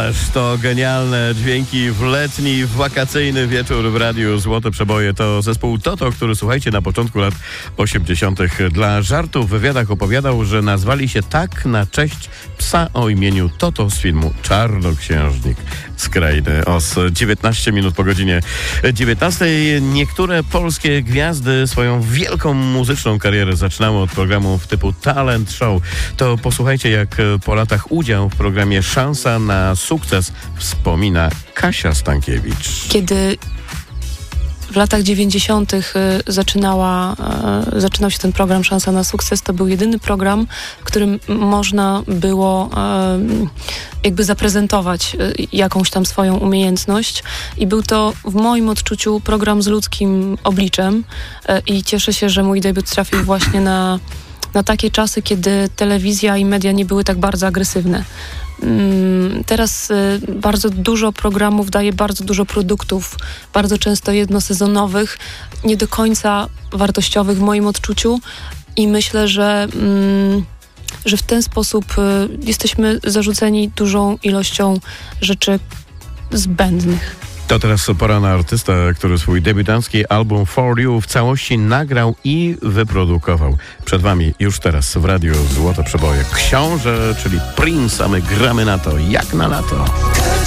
Ależ to genialne dźwięki w letni, wakacyjny wieczór w Radiu Złote Przeboje. To zespół Toto, który, słuchajcie, na początku lat 80. dla żartu w wywiadach opowiadał, że nazwali się tak na cześć psa o imieniu Toto z filmu Czarnoksiężnik z Krainy Oz. 19 minut po godzinie 19. Niektóre polskie gwiazdy swoją wielką muzyczną karierę zaczynały od programów typu Talent Show. To posłuchajcie, jak po latach udział w programie Szansa na sukces wspomina Kasia Stankiewicz. Kiedy w latach 90. zaczynał się ten program Szansa na sukces, to był jedyny program, w którym można było jakby zaprezentować jakąś tam swoją umiejętność i był to w moim odczuciu program z ludzkim obliczem i cieszę się, że mój debiut trafił właśnie na takie czasy, kiedy telewizja i media nie były tak bardzo agresywne. Teraz bardzo dużo programów daje bardzo dużo produktów, bardzo często jednosezonowych, nie do końca wartościowych w moim odczuciu i myślę, że w ten sposób jesteśmy zarzuceni dużą ilością rzeczy zbędnych. To teraz pora na artysta, który swój debiutancki album For You w całości nagrał i wyprodukował. Przed wami już teraz w Radiu Złote Przeboje Książę, czyli Prince, a my gramy na to jak na lato.